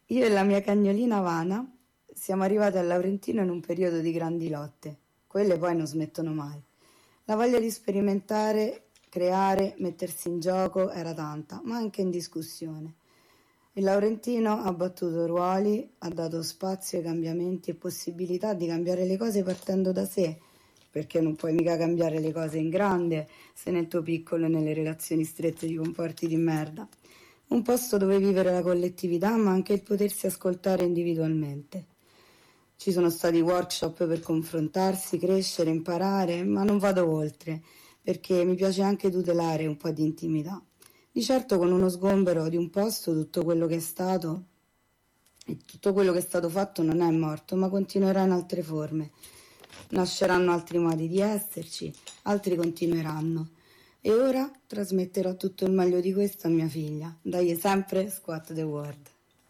Io e la mia cagnolina Vana siamo arrivati al Laurentino in un periodo di grandi lotte. Quelle poi non smettono mai. La voglia di sperimentare, creare, mettersi in gioco era tanta, ma anche in discussione. Il Laurentino ha battuto ruoli, ha dato spazio ai cambiamenti e possibilità di cambiare le cose partendo da sé, perché non puoi mica cambiare le cose in grande se nel tuo piccolo e nelle relazioni strette ti comporti di merda. Un posto dove vivere la collettività, ma anche il potersi ascoltare individualmente. Ci sono stati workshop per confrontarsi, crescere, imparare, ma non vado oltre, perché mi piace anche tutelare un po' di intimità. Di certo con uno sgombero di un posto tutto quello che è stato e tutto quello che è stato fatto non è morto, ma continuerà in altre forme. Nasceranno altri modi di esserci, altri continueranno. E ora trasmetterò tutto il meglio di questo a mia figlia. Dai sempre, squat the world.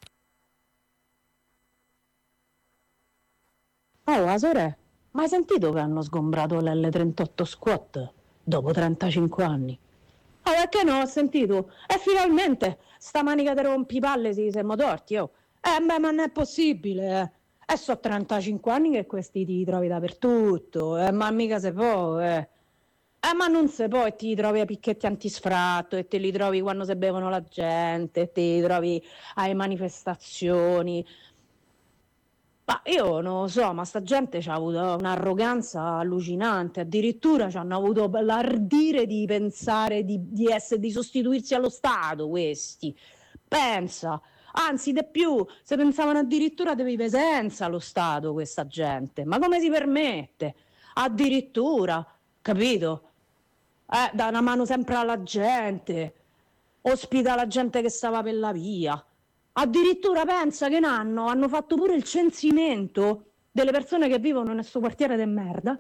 Oh, Asore, ma hai sentito che hanno sgombrato l'L38 Squat dopo 35 anni? Ah, perché no, ho sentito. E finalmente sta manica di rompipalle si siamo torti, oh. Beh, ma non è possibile, eh. E so 35 anni che questi ti trovi dappertutto, ma mica se può, eh. Ma non se può e ti trovi a picchetti antisfratto e te li trovi quando si bevono la gente, e te li trovi alle manifestazioni. Ma io non lo so, ma sta gente c'ha avuto un'arroganza allucinante, addirittura ci hanno avuto l'ardire di pensare di sostituirsi allo Stato questi. Pensa, anzi di più, se pensavano addirittura di vivere senza lo Stato questa gente, ma come si permette? Addirittura, capito? Dà una mano sempre alla gente, ospita la gente che stava per la via. Addirittura pensa che hanno fatto pure il censimento delle persone che vivono nel suo quartiere de merda,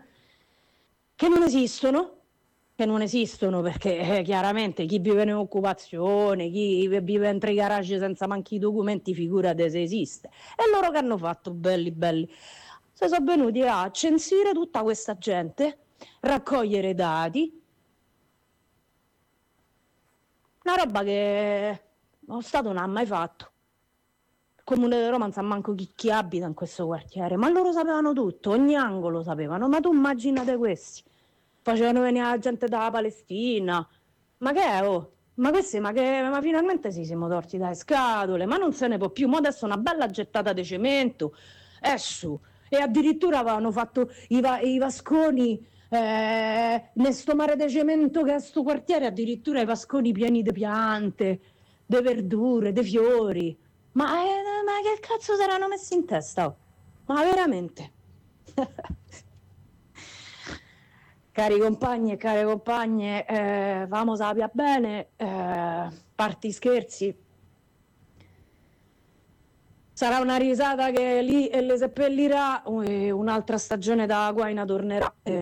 che non esistono perché chiaramente chi vive in occupazione, chi vive entro i garage senza manchi i documenti, figurate se esiste. E loro che hanno fatto, belli belli? Si sono venuti a censire tutta questa gente, raccogliere dati, una roba che lo Stato non ha mai fatto. Il Comune di Roma non sa manco chi abita in questo quartiere, ma loro sapevano tutto, ogni angolo sapevano. Ma tu immaginate questi, facevano venire la gente dalla Palestina, ma che è, oh? Ma questi, ma finalmente sì, siamo torti dalle scatole, ma non se ne può più, ma adesso una bella gettata di cemento, e su, e addirittura avevano fatto i vasconi, nel sto mare di cemento che è sto quartiere, addirittura i vasconi pieni di piante, di verdure, di fiori, ma che cazzo saranno messi in testa, oh? Ma veramente? Cari compagni e care compagne, vamos a via bene, parti scherzi. Sarà una risata che lì e le seppellirà, un'altra stagione da Guaina tornerà.